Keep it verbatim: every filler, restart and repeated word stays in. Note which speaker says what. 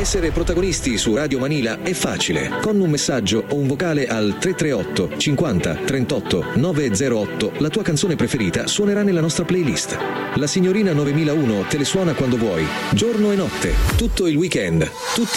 Speaker 1: Essere protagonisti su Radio Manila è facile. Con un messaggio o un vocale al tre tre otto cinquanta trentotto novecentotto la tua canzone preferita suonerà nella nostra playlist. La signorina novemilauno te le suona quando vuoi, giorno e notte, tutto il weekend, tutti